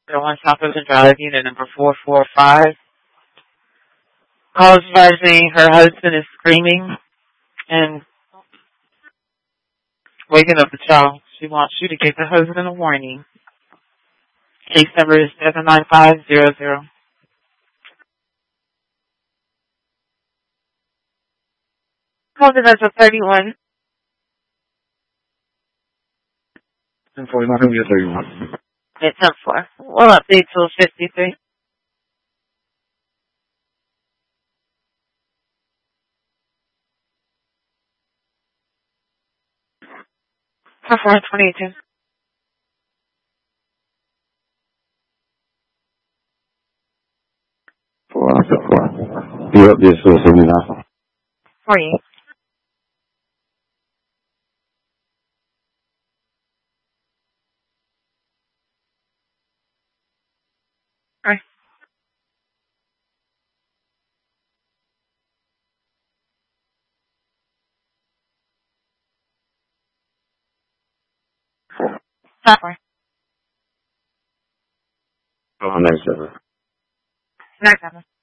1 South Ocean Drive, unit number 445. Call is advising her husband is screaming and waking up the child. She wants you to give the husband a warning. Case number is 79500. Call to vessel 31. 1049, yes, 31. It's 10-4. We'll update till 53. For 422. You're up there, so 79. For you. All right. Stop. 97. 97.